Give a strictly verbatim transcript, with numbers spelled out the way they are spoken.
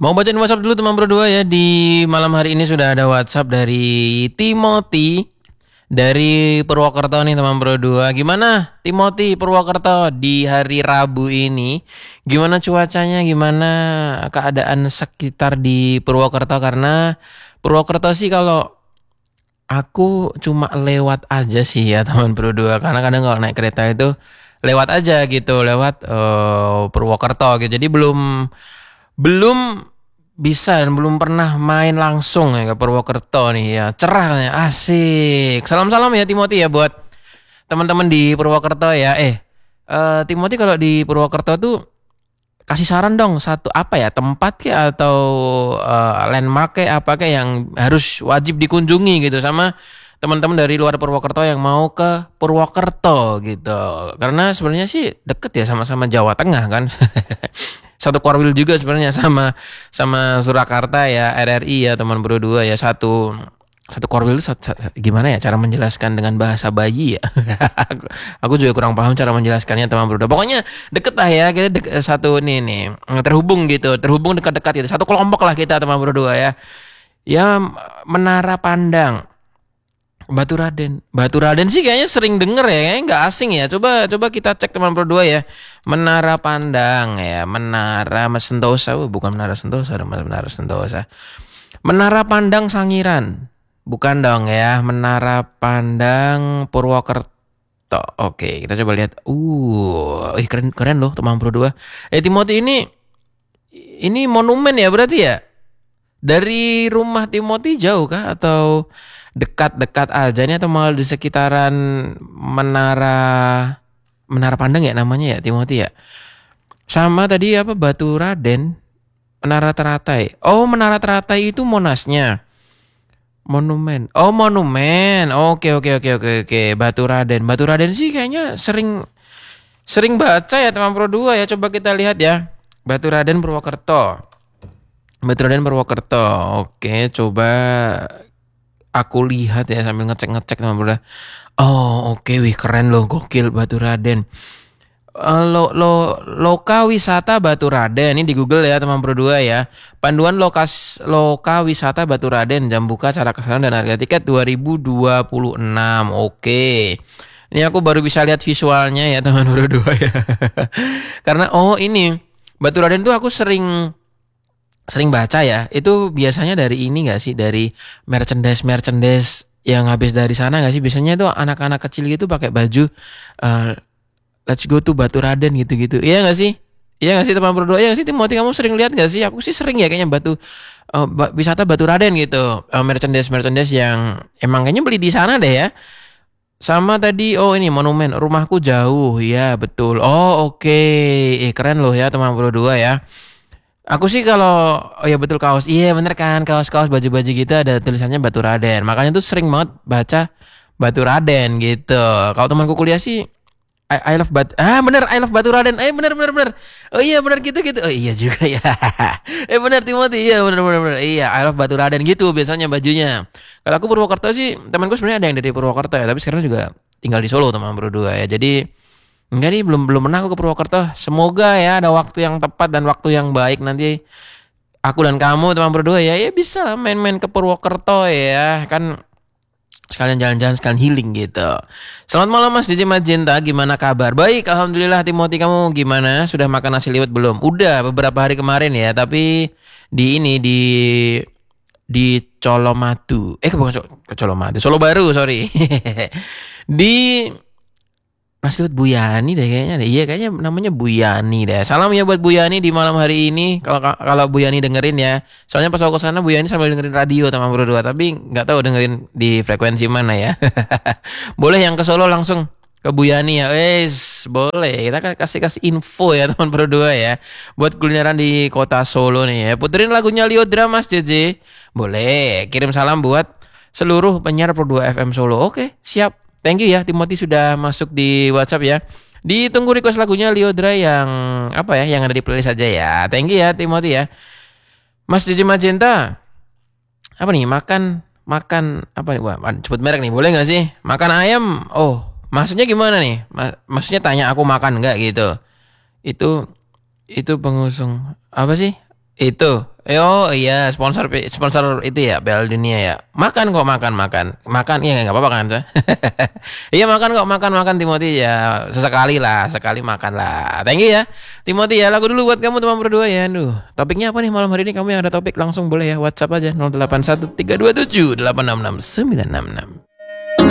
Mau bacain WhatsApp dulu teman berdua ya. Di malam hari ini sudah ada WhatsApp dari Timothy dari Purwokerto nih teman berdua. Gimana Timothy Purwokerto di hari Rabu ini? Gimana cuacanya? Gimana keadaan sekitar di Purwokerto? Karena Purwokerto sih kalau aku cuma lewat aja sih ya teman berdua. Karena kadang kalau naik kereta itu lewat aja gitu, lewat uh, Purwokerto gitu. Jadi belum belum bisa dan belum pernah main langsung ya ke Purwokerto nih ya. Cerah katanya, asik. Salam-salam ya Timothy ya buat teman-teman di Purwokerto ya. Eh, uh, Timothy kalau di Purwokerto tuh kasih saran dong satu apa ya tempat kayak atau uh, landmark kayak apa kayak yang harus wajib dikunjungi gitu sama teman-teman dari luar Purwokerto yang mau ke Purwokerto gitu. Karena sebenarnya sih deket ya sama-sama Jawa Tengah kan. Satu korwil juga sebenarnya sama sama Surakarta ya R R I ya teman berdua ya satu satu korwil itu satu, satu, gimana ya cara menjelaskan dengan bahasa bayi ya. aku, aku juga kurang paham cara menjelaskannya teman berdua. Pokoknya deket lah ya kita deket, satu nih nih terhubung gitu terhubung dekat-dekat gitu satu kelompok lah kita teman berdua ya. Ya Menara Pandang. Batu Raden. Batu Raden sih kayaknya sering denger ya, kayaknya nggak asing ya. Coba coba kita cek teman berdua ya. Menara Pandang ya, Menara Sentosa, oh, bukan Menara Sentosa, Menara Sentosa. Menara Pandang Sangiran. Bukan dong ya, Menara Pandang Purwokerto. Oke, kita coba lihat. Uh, ih keren keren loh teman berdua. Eh Timothy ini ini monumen ya berarti ya? Dari rumah Timothy jauh kah atau dekat-dekat aja nih atau malah di sekitaran Menara Menara Pandang ya namanya ya Timothy ya. Sama tadi apa Batu Raden, Menara Teratai. Oh, Menara Teratai itu monasnya. Monumen. Oh, monumen. Oke, oke, oke, oke, oke. Batu Raden. Batu Raden sih kayaknya sering sering baca ya teman Pro dua ya. Coba kita lihat ya. Batu Raden Purwokerto. Batu Raden Purwokerto. Oke, coba aku lihat ya sambil ngecek-ngecek teman bro. Oh oke, okay. Wih keren loh, gokil Batu Raden. Uh, lo, lo, loka wisata Batu Raden ini di Google ya teman bro dua ya. Panduan lokas loka wisata Batu Raden, jam buka, cara kesana dan harga tiket dua ribu dua puluh enam. Oke. Okay. Ini aku baru bisa lihat visualnya ya teman bro dua ya. Karena oh ini Batu Raden tuh aku sering sering baca ya, itu biasanya dari ini gak sih, dari merchandise-merchandise yang habis dari sana gak sih, biasanya itu anak-anak kecil gitu pakai baju uh, let's go to Batu Raden gitu-gitu, iya gak sih, iya gak sih teman berdua, iya gak sih Timothy, kamu sering lihat gak sih, aku sih sering ya kayaknya batu uh, wisata Batu Raden gitu, uh, merchandise-merchandise yang emang kayaknya beli di sana deh ya. Sama tadi, oh ini monumen, rumahku jauh, ya betul, oh oke, okay. eh, keren loh ya teman berdua ya. Aku sih kalau oh ya betul kaos. Iya bener kan, kaos-kaos baju-baju gitu ada tulisannya Batu Raden. Makanya tuh sering banget baca Batu Raden gitu. Kalau temanku kuliah sih I, I love Batu. Ah bener I love Batu Raden. Eh bener bener bener. Oh iya bener gitu gitu. Oh iya juga ya. eh bener Timothy. Iya bener bener bener. Iya I love Batu Raden gitu biasanya bajunya. Kalau aku Purwokerto sih, temanku sebenarnya ada yang dari Purwokerto ya, tapi sekarang juga tinggal di Solo teman berdua ya. Jadi enggak nih, belum belum pernah aku ke Purwokerto. Semoga ya ada waktu yang tepat dan waktu yang baik nanti aku dan kamu teman berdua ya, ya bisa lah main-main ke Purwokerto ya. Kan sekalian jalan-jalan, sekalian healing gitu. Selamat malam Mas J J Magenta, gimana kabar? Baik, alhamdulillah. Timothy kamu gimana? Sudah makan nasi liwet belum? Udah beberapa hari kemarin ya, tapi di ini di di Colomadu. Eh bukan ke Colomadu, Solo Baru, sorry. di Mas lihat Bu Yani deh kayaknya deh. Iya kayaknya namanya Bu Yani deh. Salam ya buat Bu Yani di malam hari ini. Kalau kalau Bu Yani dengerin ya. Soalnya pas aku kesana Bu Yani sambil dengerin radio teman berdua. Tapi nggak tahu dengerin di frekuensi mana ya. Boleh yang ke Solo langsung ke Bu Yani ya. Wes boleh. Kita kasih kasih info ya teman berdua ya. Buat kulineran di kota Solo nih ya. Puterin lagunya Liodra Mas J J. Boleh. Kirim salam buat seluruh penyiar Pro dua F M Solo. Oke siap. Thank you ya Timothy sudah masuk di WhatsApp ya. Ditunggu request lagunya Liodra yang apa ya, yang ada di playlist aja ya. Thank you ya Timothy ya. Mas J J Magenta. Apa nih? Makan makan apa nih? Wah, sebut merek nih, boleh enggak sih? Makan ayam. Oh, maksudnya gimana nih? Maksudnya tanya aku makan enggak gitu. Itu itu pengusung apa sih? Itu. Oh iya, sponsor sponsor itu ya, Piala Dunia ya. Makan kok makan makan. Makan iya nggak apa-apa kan? Iya makan kok makan makan Timothy ya. Sesekali lah, sekali makan lah. Thank you ya. Timothy ya, lagu dulu buat kamu teman berdua ya. Aduh, topiknya apa nih malam hari ini? Kamu yang ada topik langsung boleh ya WhatsApp aja nol delapan satu tiga dua tujuh delapan enam enam sembilan enam enam.